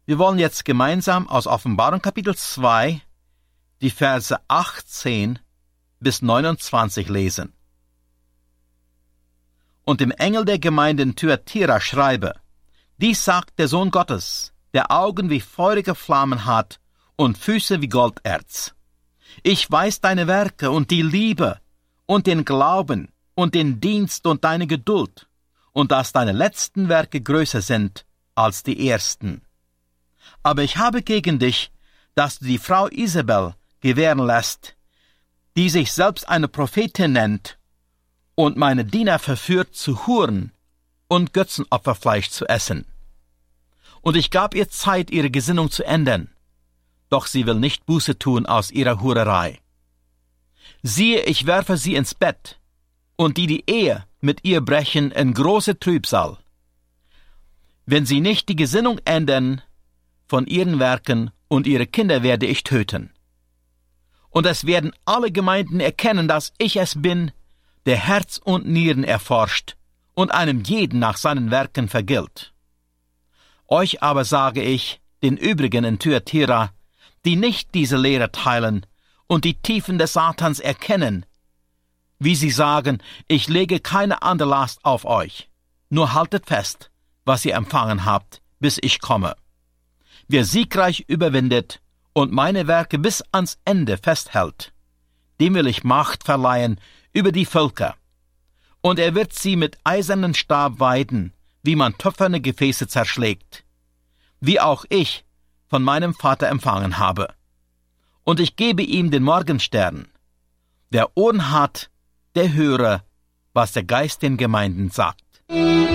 Wir wollen jetzt gemeinsam aus Offenbarung Kapitel 2 die Verse 18 bis 29 lesen. Und dem Engel der Gemeinde in Thyatira schreibe: Dies sagt der Sohn Gottes, der Augen wie feurige Flammen hat und Füße wie Golderz. Ich weiß deine Werke und die Liebe und den Glauben und den Dienst und deine Geduld und dass deine letzten Werke größer sind als die ersten. Aber ich habe gegen dich, dass du die Frau Isabel gewähren lässt, die sich selbst eine Prophetin nennt und meine Diener verführt zu Huren und Götzenopferfleisch zu essen. Und ich gab ihr Zeit, ihre Gesinnung zu ändern, doch sie will nicht Buße tun aus ihrer Hurerei. Siehe, ich werfe sie ins Bett, und die Ehe mit ihr brechen, in große Trübsal. Wenn sie nicht die Gesinnung ändern von ihren Werken, und ihre Kinder werde ich töten. Und es werden alle Gemeinden erkennen, dass ich es bin, der Herz und Nieren erforscht und einem jeden nach seinen Werken vergilt. Euch aber sage ich, den übrigen in Thyatira, die nicht diese Lehre teilen und die Tiefen des Satans erkennen, wie sie sagen, ich lege keine andere Last auf euch, nur haltet fest, was ihr empfangen habt, bis ich komme. Wer siegreich überwindet und meine Werke bis ans Ende festhält, dem will ich Macht verleihen über die Völker. Und er wird sie mit eisernen Stab weiden, wie man töpferne Gefäße zerschlägt, wie auch ich von meinem Vater empfangen habe. Und ich gebe ihm den Morgenstern. Wer Ohren hat, der höre, was der Geist den Gemeinden sagt.